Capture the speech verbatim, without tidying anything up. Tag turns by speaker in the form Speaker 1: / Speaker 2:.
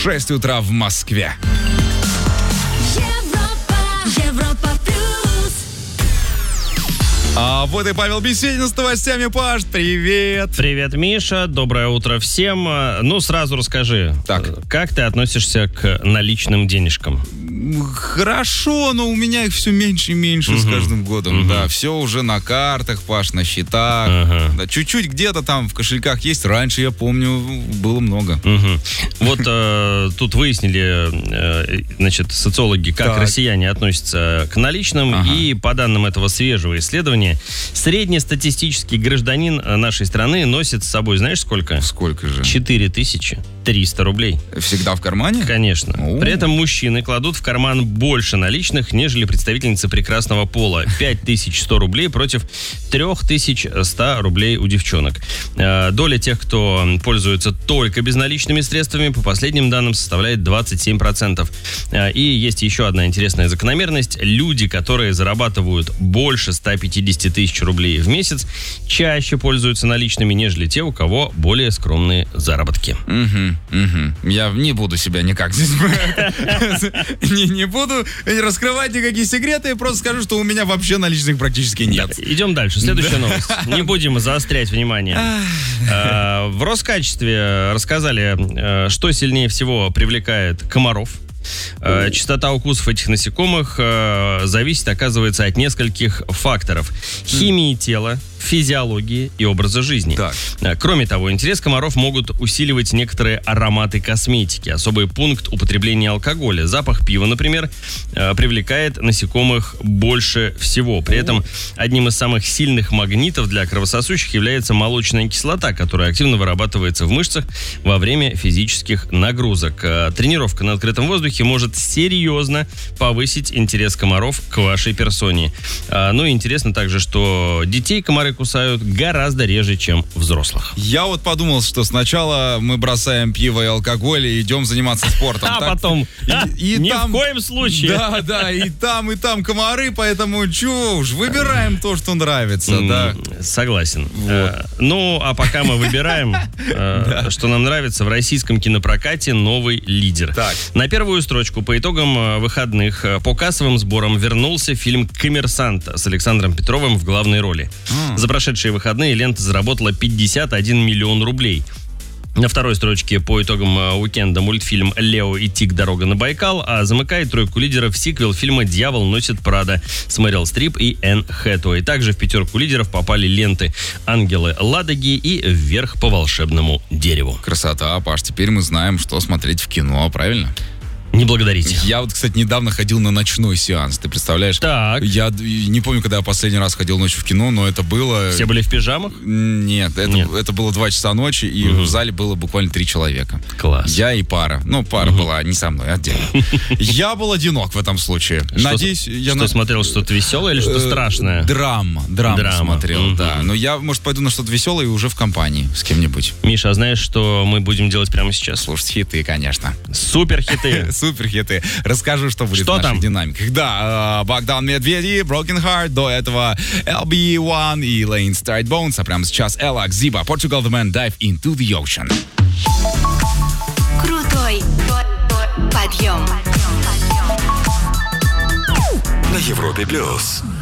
Speaker 1: шесть утра в Москве. А вот и Павел Беседин с новостями. Паш, привет.
Speaker 2: Привет, Миша. Доброе утро всем. Ну, сразу расскажи,
Speaker 1: так.
Speaker 2: как ты относишься к наличным денежкам?
Speaker 1: Хорошо, но у меня их все меньше и меньше угу. с каждым годом. Угу. Да, все уже на картах, Паш, на счетах. Ага. Да, чуть-чуть где-то там в кошельках есть. Раньше, я помню, было много.
Speaker 2: Угу. Вот э, тут выяснили, э, значит, социологи, как так. россияне относятся к наличным. Ага. И по данным этого свежего исследования, среднестатистический гражданин нашей страны носит с собой, знаешь, сколько?
Speaker 1: Сколько же?
Speaker 2: четыре тысячи триста рублей.
Speaker 1: Всегда в кармане?
Speaker 2: Конечно.
Speaker 1: О.
Speaker 2: При этом мужчины кладут в карман больше наличных, нежели представительницы прекрасного пола. пять тысяч сто рублей против три тысячи сто рублей у девчонок. Доля тех, кто пользуется только безналичными средствами, по последним данным, составляет двадцать семь процентов. И есть еще одна интересная закономерность. Люди, которые зарабатывают больше ста пятидесяти тысяч рублей в месяц, чаще пользуются наличными, нежели те, у кого более скромные заработки.
Speaker 1: Угу, угу. Я не буду себя никак здесь... не, не буду раскрывать никакие секреты, просто скажу, что у меня вообще наличных практически нет.
Speaker 2: Идем дальше. Следующая новость. Не будем заострять внимание. В Роскачестве рассказали, что сильнее всего привлекает комаров. Э, частота укусов этих насекомых э, зависит, оказывается, от нескольких факторов: химии тела, физиологии и образа жизни.
Speaker 1: Так.
Speaker 2: Э, кроме того, интерес комаров могут усиливать некоторые ароматы косметики. Особый пункт — употребления алкоголя. Запах пива, например, э, привлекает насекомых больше всего. При этом одним из самых сильных магнитов для кровососущих является молочная кислота, которая активно вырабатывается в мышцах во время физических нагрузок. Э, тренировка на открытом воздухе может серьезно повысить интерес комаров к вашей персоне. А, ну и интересно также, что детей комары кусают гораздо реже, чем взрослых.
Speaker 1: Я вот подумал, что сначала мы бросаем пиво и алкоголь и идем заниматься спортом.
Speaker 2: А потом ни в коем случае.
Speaker 1: Да, да, и там, и там комары, поэтому чё уж, выбираем то, что нравится, да.
Speaker 2: Согласен. Ну, а пока мы выбираем, что нам нравится, в российском кинопрокате новый лидер. На первую строчку по итогам выходных по кассовым сборам вернулся фильм «Коммерсант» с Александром Петровым в главной роли. Mm. За прошедшие выходные лента заработала пятьдесят один миллион рублей. На второй строчке по итогам уикенда мультфильм «Лео и Тиг. Дорога на Байкал», а замыкает тройку лидеров сиквел фильма «Дьявол носит Прада» с Мэрил Стрип и Энн Хэтэуэй. Также в пятерку лидеров попали ленты «Ангелы Ладоги» и «Вверх по волшебному дереву».
Speaker 1: Красота, Паш, теперь мы знаем, что смотреть в кино, правильно?
Speaker 2: Не благодарите.
Speaker 1: Я вот, кстати, недавно ходил на ночной сеанс, ты представляешь?
Speaker 2: Так.
Speaker 1: Я не помню, когда я последний раз ходил ночью в кино, но это было...
Speaker 2: Все были в пижамах?
Speaker 1: Нет, это, Нет. это было два часа ночи, и угу. в зале было буквально три человека.
Speaker 2: Класс.
Speaker 1: Я и пара. Ну, пара угу. была не со мной, отдельно. Я был одинок в этом случае. Надеюсь, я...
Speaker 2: Что смотрел, что-то веселое или что страшное?
Speaker 1: Драма. Драма смотрел, да. Но я, может, пойду на что-то веселое и уже в компании с кем-нибудь.
Speaker 2: Миша, а знаешь, что мы будем делать прямо сейчас?
Speaker 1: Слушать хиты, конечно.
Speaker 2: Супер хиты.
Speaker 1: Супер хиты. Расскажу, что будет что в наших там? динамиках. Да, Богдан Медведев, Broken Heart, до этого эл би один и Lane Straight Bones, а прямо сейчас Ella, Ziba, Portugal The Man, Dive Into The Ocean.
Speaker 3: Крутой подъем.
Speaker 4: На Европе Плюс.